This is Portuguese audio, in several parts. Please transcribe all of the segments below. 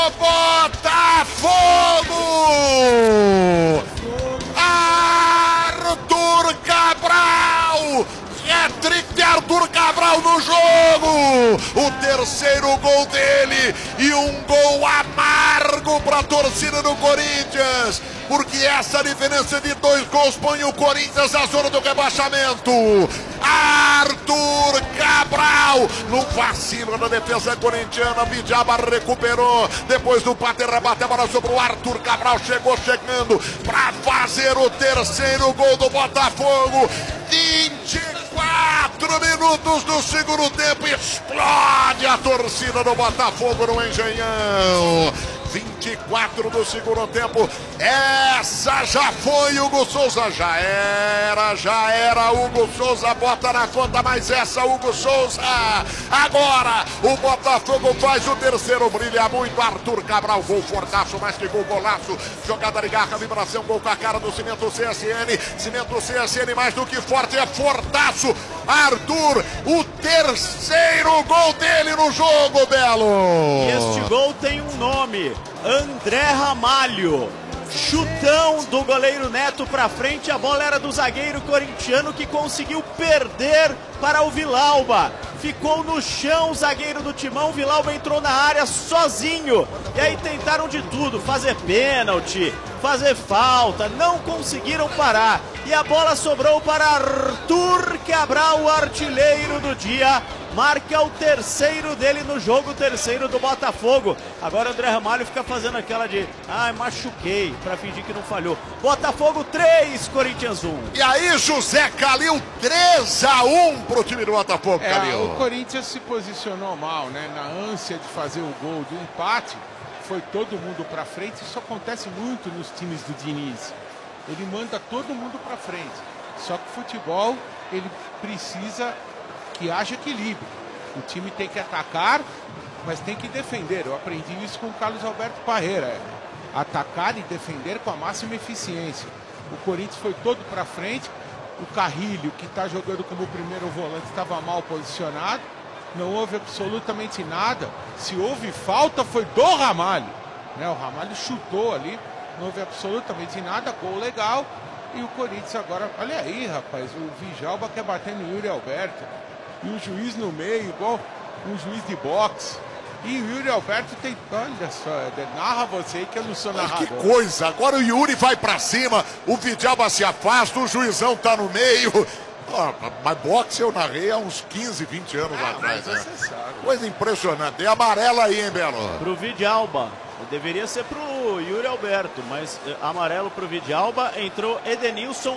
Botafogo! Arthur Cabral! Hat-trick de Arthur Cabral no jogo! O terceiro gol dele e um gol amargo para a torcida do Corinthians, porque essa diferença de 2 gols põe o Corinthians na zona do rebaixamento. Arthur Cabral, no vacilo da defesa corintiana, Vidjaba recuperou, depois do Pater rebate a bola sobre o Arthur Cabral, chegou chegando para fazer o terceiro gol do Botafogo. 24 minutos do segundo tempo, explode a torcida do Botafogo no Engenhão. 24 do segundo tempo, essa já foi Hugo Souza, já era Hugo Souza, bota na conta, mas essa Hugo Souza, agora o Botafogo faz o terceiro, brilha muito, Arthur Cabral, gol fortaço, mais que gol, golaço, jogada de garra, vibração, gol com a cara do Cimento CSN mais do que forte, é fortaço, Arthur, o terceiro gol dele no jogo, Belo. E este gol tem um nome, André Ramalho. Chutão do goleiro Neto para frente, a bola era do zagueiro corintiano que conseguiu perder para o Villalba. Ficou no chão o zagueiro do Timão, o Villalba entrou na área sozinho. E aí tentaram de tudo, fazer pênalti, fazer falta, não conseguiram parar. E a bola sobrou para Arthur Cabral, o artilheiro do dia. Marca o terceiro dele no jogo, o terceiro do Botafogo. Agora o André Ramalho fica fazendo aquela de machuquei, pra fingir que não falhou. Botafogo 3, Corinthians 1. E aí, José Calil, 3-1 pro time do Botafogo, Calil. O Corinthians se posicionou mal, né? Na ânsia de fazer o gol do empate, foi todo mundo pra frente. Isso acontece muito nos times do Diniz. Ele manda todo mundo pra frente. Só que o futebol, ele precisa que haja equilíbrio. O time tem que atacar, mas tem que defender. Eu aprendi isso com o Carlos Alberto Parreira. Atacar e defender com a máxima eficiência. O Corinthians foi todo para frente. O Carrilho, que está jogando como primeiro volante, estava mal posicionado. Não houve absolutamente nada. Se houve falta, foi do Ramalho, né? O Ramalho chutou ali. Não houve absolutamente nada. Gol legal. E o Corinthians agora... Olha aí, rapaz. O Vidjaba quer bater no Yuri Alberto. E o juiz no meio, igual um juiz de boxe. E o Yuri Alberto tem... Olha só, narra você aí que eu não sou narrador. Que coisa, agora o Yuri vai pra cima, o Vidjaba se afasta, o juizão tá no meio. Mas boxe eu narrei há uns 15, 20 anos atrás. Né? Coisa impressionante. E amarela aí, hein, Belo? Pro Vidjaba. Deveria ser pro Yuri Alberto, mas amarelo pro Vidjaba. Entrou Edenilson,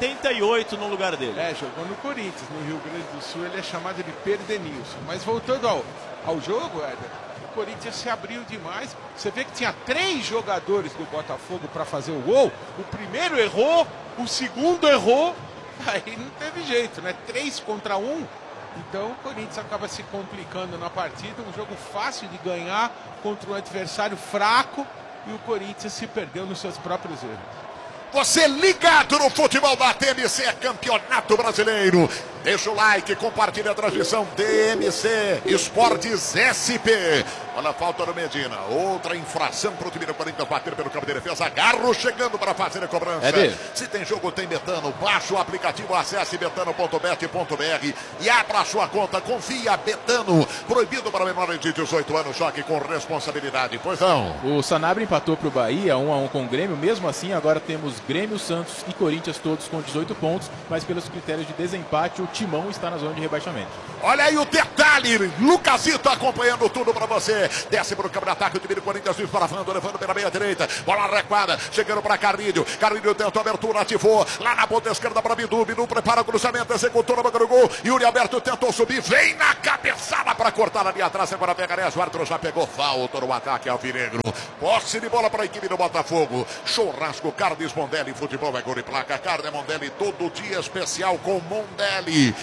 88 no lugar dele. Jogou no Corinthians, no Rio Grande do Sul ele é chamado de Perdenilson. Mas voltando ao jogo, Éder, o Corinthians se abriu demais. Você vê que tinha 3 jogadores do Botafogo para fazer o gol. O primeiro errou, o segundo errou. Aí não teve jeito, né? 3 contra 1. Então o Corinthians acaba se complicando na partida, um jogo fácil de ganhar contra um adversário fraco, e o Corinthians se perdeu nos seus próprios erros. Você ligado no futebol da TMC, Campeonato Brasileiro. Deixa o like, compartilha a transmissão. TMC Esportes SP. Olha a falta do Medina. Outra infração para o time do Corinthians bater pelo campo de defesa. Garro chegando para fazer a cobrança. Se tem jogo, tem Betano. Baixa o aplicativo, acesse betano.bet.br e abra a sua conta. Confia, Betano. Proibido para menores de 18 anos. Jogue com responsabilidade. Pois não. O Sanabria empatou para o Bahia, 1-1 com o Grêmio. Mesmo assim, agora temos Grêmio, Santos e Corinthians todos com 18 pontos. Mas pelos critérios de desempate, o Timão está na zona de rebaixamento. Olha aí o detalhe, Lucasito acompanhando tudo para você. Desce para o campo de ataque, o time do Corinthians disparando, levando pela meia direita, bola recuada, chegando para Carrilho. Carrilho tentou a abertura, ativou lá na ponta esquerda para Bidu. Bidu prepara o cruzamento, executou na boca do gol. Yuri Alberto tentou subir, vem na cabeçada para cortar ali atrás. Agora pega Neres, o árbitro já pegou falta no ataque alvinegro. Posse de bola para a equipe do Botafogo. Churrasco Carnes Mondelli, futebol é gol e placa. Carne Mondelli, todo dia especial com Mondelli.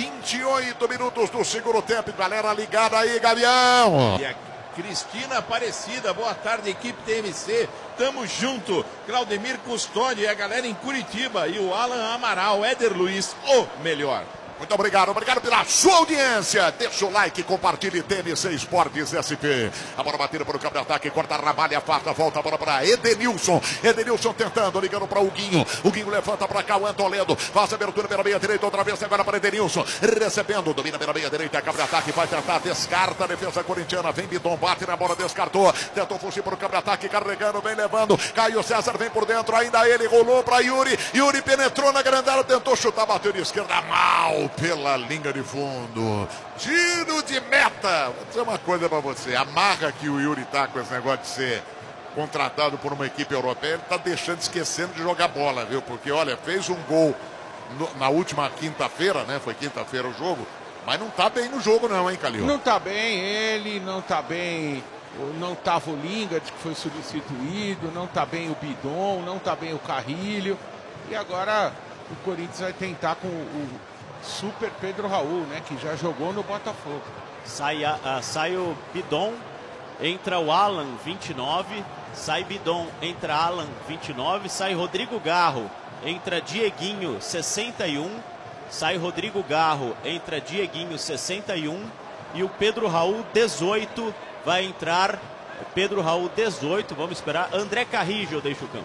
28 minutos do segundo tempo, galera ligada aí, Gavião. E a Cristina Aparecida, boa tarde, equipe TMC, tamo junto. Claudemir Custódio e a galera em Curitiba, e o Alan Amaral, Éder Luiz, o melhor. Muito obrigado pela sua audiência. Deixa o like, compartilhe TMC Esportes SP. A bola batida para o campo de ataque, corta a ramalha, afasta, volta a bola para Edenilson. Edenilson tentando, ligando para o Guinho. O Guinho levanta para cá, o Antoledo. Faz a abertura pela meia direita, outra vez agora para Edenilson. Recebendo, domina pela meia direita, campo de ataque, vai tentar, descarta a defesa corintiana. Vem Bidon, bate na bola, descartou. Tentou fugir para o campo de ataque, carregando, vem levando. Caio César vem por dentro, ainda ele rolou para Yuri. Yuri penetrou na grande área, tentou chutar, bateu de esquerda mal pela linha de fundo. Tiro de meta. Vou dizer uma coisa pra você. A marra que o Yuri tá com esse negócio de ser contratado por uma equipe europeia, ele tá deixando, esquecendo de jogar bola, viu? Porque, olha, fez um gol na última quinta-feira, né? Foi quinta-feira o jogo. Mas não tá bem no jogo não, hein, Calil? Não tá bem ele, não tá bem... Não tava o Lingard, que foi substituído, não tá bem o Bidon, não tá bem o Carrilho. E agora o Corinthians vai tentar com o Super Pedro Raul, né, que já jogou no Botafogo. Sai o Bidon, entra o Alan, 29. Sai Bidon, entra Alan, 29. Sai Rodrigo Garro, entra Dieguinho, 61. Sai Rodrigo Garro, entra Dieguinho, 61. E o Pedro Raul, 18. Vai entrar Pedro Raul, 18. Vamos esperar. André Carrillo deixa o campo.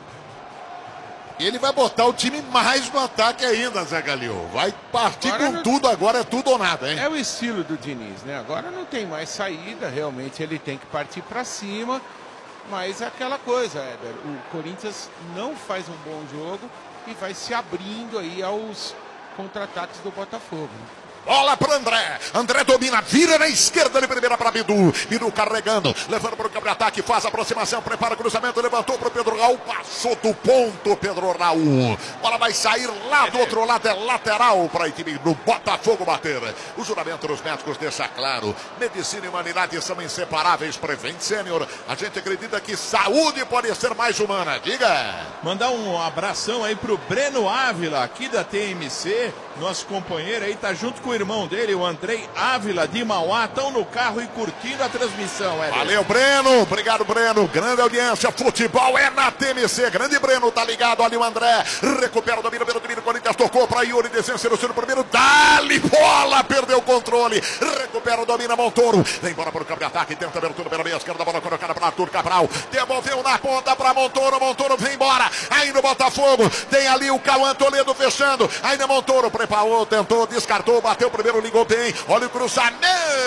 E ele vai botar o time mais no ataque ainda, Zé Galil. Vai partir agora com tudo, agora é tudo ou nada, hein? É o estilo do Diniz, né? Agora não tem mais saída, realmente ele tem que partir para cima. Mas é aquela coisa, Éder, o Corinthians não faz um bom jogo e vai se abrindo aí aos contra-ataques do Botafogo. Bola para André. André domina, vira na esquerda de primeira para Bidu. Bidu carregando, levando para o campo de ataque, faz a aproximação, prepara o cruzamento, levantou para o Pedro Raul, passou do ponto Pedro Raul. Bola vai sair lá do outro lado, é lateral para a equipe do Botafogo bater. O juramento dos médicos deixa claro, medicina e humanidade são inseparáveis. Prevent Sênior, a gente acredita que saúde pode ser mais humana. Diga. Mandar um abração aí pro Breno Ávila, aqui da TMC, nosso companheiro aí, tá junto com o irmão dele, o Andrei Ávila de Mauá, estão no carro e curtindo a transmissão. Valeu, Breno, obrigado, Breno, grande audiência, futebol é na TMC, grande Breno, tá ligado ali o André, recupera o domínio pelo domínio, Corinthians tocou para Yuri, descendo no primeiro, dá-lhe bola, perdeu o controle, recupera o domínio, Montoro, vem embora para o campo de ataque, tenta abertura pela meia esquerda, bola colocada para Arthur Cabral, devolveu na ponta para Montoro, Montoro vem embora, aí no Botafogo, tem ali o Cauã Toledo fechando, ainda Montoro preparou, tentou, descartou, bateu o primeiro, ligou bem, olha o cruzamento,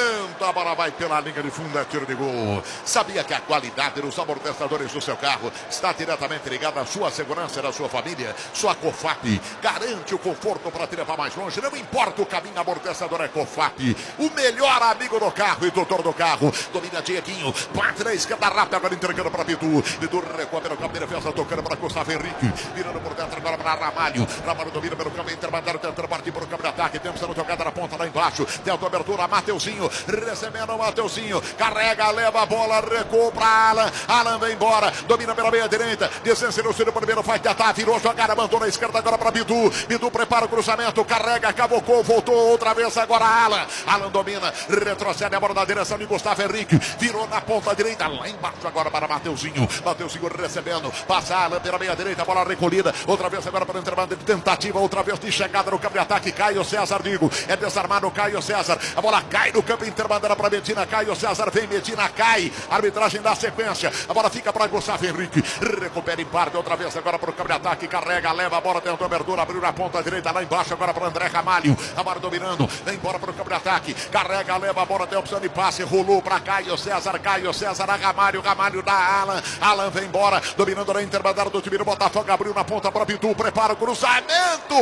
a bola vai pela linha de fundo, é tiro de gol. Sabia que a qualidade dos amortecedores do seu carro está diretamente ligada à sua segurança e da sua família? Sua Cofap garante o conforto para te levar mais longe, não importa o caminho, amortecedor é Cofap, o melhor amigo do carro e tutor do carro. Domina Dieguinho, bate na esquerda rápida, agora entregando para Bidu, Bidu recua pelo campo de defesa, tocando para Gustavo Henrique, virando por dentro agora para Ramalho, Ramalho domina pelo campo intermediário, tentando partir para o campo de ataque, temos a jogada na ponta lá embaixo, tenta a abertura, Mateuzinho, recebendo o Mateuzinho, carrega, leva a bola, recua para Alan, Alan vem embora, domina pela meia direita, descendo no segundo primeiro, vai tentar, virou jogada, mandou na esquerda agora para Bidu, Bidu prepara o cruzamento, carrega, cavocou, voltou outra vez agora Alan, Alan domina, retrocede a bola na direção de Gustavo Henrique, virou na ponta direita, lá embaixo agora para Mateuzinho, Mateuzinho recebendo, passa Alan pela meia direita, bola recolhida, outra vez agora para o intervalo de tentativa, outra vez de chegada no campo de ataque, Caio César, digo, é desarmado o Caio César, a bola cai no campo intermediário para Medina, Caio César vem, Medina cai, arbitragem dá sequência, a bola fica para Gustavo Henrique, recupera em parte, outra vez agora para o campo de ataque, carrega, leva a bola, tentou abertura, abriu na ponta direita, lá embaixo agora para André Ramalho, a bola dominando, vem embora para o campo de ataque, carrega, leva a bola, tem opção de passe, rolou para Caio César, a Ramalho, Ramalho da Alan, Alan vem embora, dominando na intermediária do time do Botafogo, abriu na ponta para Bidu, prepara o cruzamento,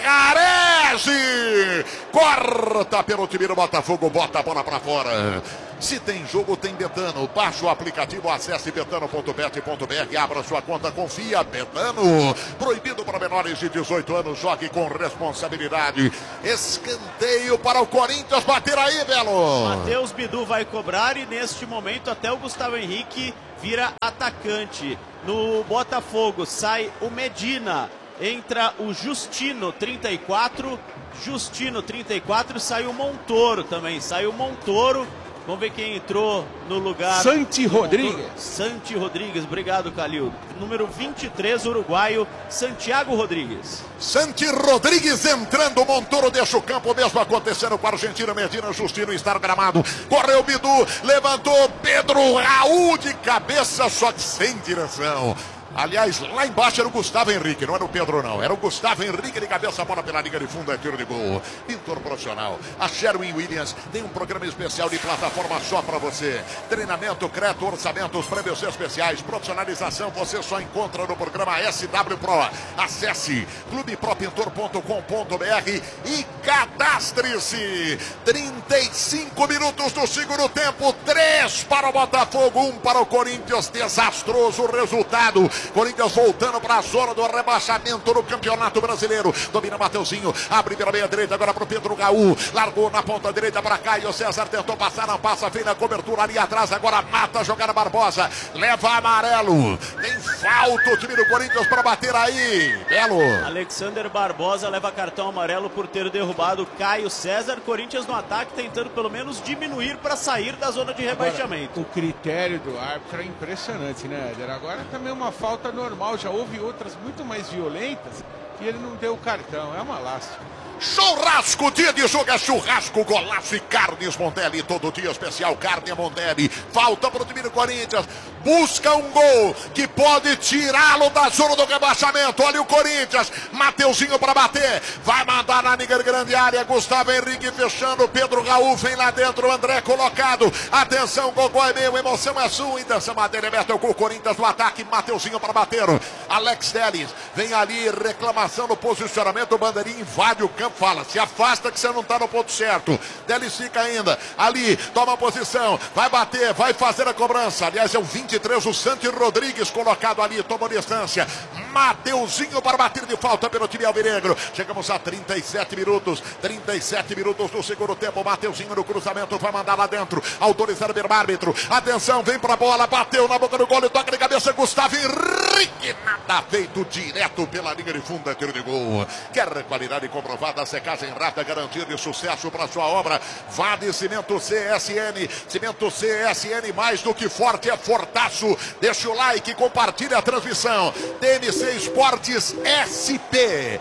Ferrarese, corta pelo time do Botafogo, bota a bola para fora. Se tem jogo, tem Betano. Baixa o aplicativo, acesse betano.bet.br, abra sua conta, confia. Betano, proibido para menores de 18 anos, jogue com responsabilidade. Escanteio para o Corinthians, bater aí, Belo. Matheus Bidu vai cobrar e neste momento até o Gustavo Henrique vira atacante. No Botafogo sai o Medina, entra o Justino, 34, sai o Montoro também, sai o Montoro. Vamos ver quem entrou no lugar. Santi Rodrigues. Santi Rodrigues, obrigado, Calil. Número 23, uruguaio, Santiago Rodrigues. Santi Rodrigues entrando, Montoro deixa o campo, mesmo acontecendo com a Argentina. Medina Justino está no gramado. Correu Bidu, levantou Pedro Raul de cabeça, só que sem direção. Aliás, lá embaixo era o Gustavo Henrique, não era o Pedro não, era o Gustavo Henrique de cabeça, bola pela linha de fundo, é tiro de gol. Pintor profissional, a Sherwin Williams tem um programa especial de plataforma só para você. Treinamento, crédito, orçamentos, prêmios especiais, profissionalização, você só encontra no programa SW Pro. Acesse clubepropintor.com.br e cadastre-se. 35 minutos do segundo tempo, 3 para o Botafogo, 1 para o Corinthians, desastroso resultado. Corinthians voltando para a zona do rebaixamento no Campeonato Brasileiro. Domina Mateuzinho, abre pela meia direita agora para o Pedro Raul. Largou na ponta direita para Caio César, tentou passar, não passa, fez na cobertura ali atrás. Agora mata a jogada Barbosa. Leva amarelo. Tem falta o time do Corinthians para bater aí. Belo. Alexander Barbosa leva cartão amarelo por ter derrubado Caio César. Corinthians no ataque tentando pelo menos diminuir para sair da zona de rebaixamento. Agora, o critério do árbitro é impressionante, né, Éder? Agora também uma falta normal, já houve outras muito mais violentas e ele não deu o cartão, é uma lástima. Churrasco, dia de jogo é churrasco, golaço e carnes Mondelli, todo dia especial, carne Mondelli. Falta para o time do Corinthians, busca um gol que pode tirá-lo da zona do rebaixamento. Olha o Corinthians, Mateuzinho para bater, vai mandar na grande área, Gustavo Henrique fechando, Pedro Raul vem lá dentro, André colocado, atenção, Gogó é meu, emoção é sua, intenção Madeira, meteu com o Corinthians no ataque, Mateuzinho para bater, Alex Telles vem ali, reclamação no posicionamento, o bandeirinha invade o campo, fala, se afasta que você não está no ponto certo. Delis fica ainda ali, toma a posição, vai bater, vai fazer a cobrança. Aliás, é o 23, o Santi Rodrigues colocado ali, toma distância. Mateuzinho para bater de falta pelo time alvinegro. Chegamos a 37 minutos do segundo tempo. Mateuzinho no cruzamento, vai mandar lá dentro. Autorizado pelo árbitro. Atenção, vem pra bola, bateu na boca do gol e toca de cabeça. Gustavo Henrique, nada feito, direto pela linha de fundo, é tiro de gol. Quer qualidade comprovada, secagem rápida, garantia de sucesso para sua obra. Vá de Cimento CSN. Cimento CSN, mais do que forte, é fortaço. Deixa o like, compartilha a transmissão. TMC Esportes SP.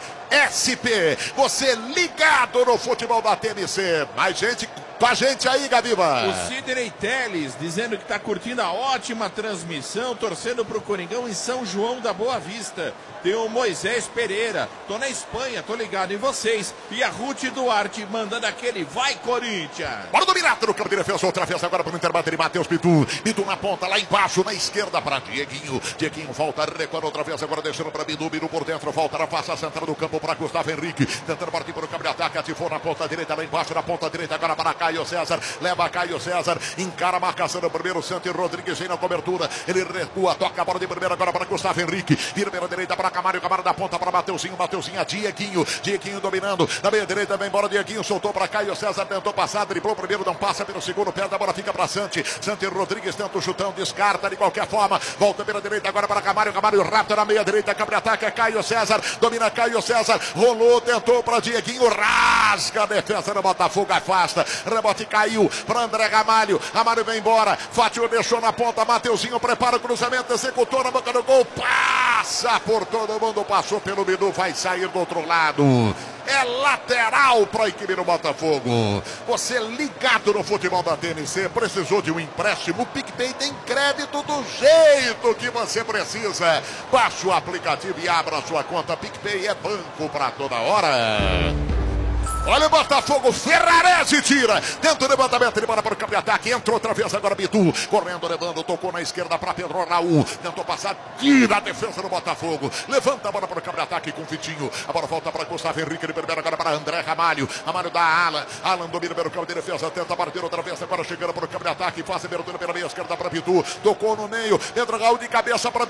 Você ligado no futebol da TMC. Mais gente com a gente aí, Gabiba. O Sidney Telles dizendo que está curtindo a ótima transmissão, torcendo para o Coringão em São João da Boa Vista. Tem o Moisés Pereira, tô na Espanha, tô ligado em vocês. E a Ruth Duarte mandando aquele vai Corinthians. Bora do Mirato no campo de defesa, outra vez agora para o Interbater e Matheus Pitu. Pitu na ponta, lá embaixo, na esquerda para Dieguinho. Dieguinho volta, recuando outra vez agora, deixando para Bidu. Bidu por dentro, volta na face central do campo para Gustavo Henrique. Tentando partir para o campo de ataque, ativou na ponta direita, lá embaixo, na ponta direita agora para Caio César. Leva Caio César, encara a marcação do primeiro, Santi Rodrigues vem na cobertura. Ele recua, toca a bola de primeira agora para Gustavo Henrique. Vira pela direita para Camário, Camário da ponta para Mateuzinho, Mateuzinho a Dieguinho. Dieguinho dominando, na meia direita vem embora Dieguinho, soltou para Caio César, tentou passar, driblou o primeiro, não passa pelo segundo, perde a bola, fica para Santi. Santi Rodrigues tenta o chutão, descarta de qualquer forma, volta pela direita agora para Camário, Camário rápido na meia direita, cabre ataque, é Caio César, domina Caio César, rolou, tentou para Dieguinho, rasga a defesa do Botafogo, afasta, rebote caiu para André Ramalho, Ramalho vem embora, Fátio deixou na ponta, Mateuzinho prepara o cruzamento, executou na boca do gol, passa por todo mundo, passou pelo Bidu, vai sair do outro lado. É lateral para a equipe do Botafogo. Você ligado no futebol da TNC, precisou de um empréstimo, o PicPay tem crédito do jeito que você precisa. Baixe o aplicativo e abra a sua conta. PicPay é banco para toda hora. Olha o Botafogo, Ferrarese tira. Tenta o levantamento, ele bora para o campo de ataque. Entrou outra vez agora Bidu. Correndo, levando, tocou na esquerda para Pedro Raul. Tentou passar, tira a defesa do Botafogo. Levanta a bola para o campo de ataque com o Vitinho. A bola volta para Gustavo Henrique. Ele primeiro agora para André Ramalho. Ramalho da Alan. Alan domina pelo campo de defesa. Tenta bater outra vez agora chegando para o campo de ataque. Faz abertura pela meia esquerda para Bidu. Tocou no meio. Pedro Raul de cabeça para